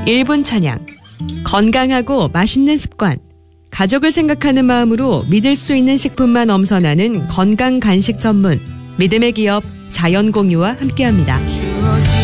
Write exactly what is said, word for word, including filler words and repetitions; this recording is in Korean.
일 분 찬양. 건강하고 맛있는 습관. 가족을 생각하는 마음으로 믿을 수 있는 식품만 엄선하는 건강 간식 전문. 믿음의 기업 자연공유와 함께합니다.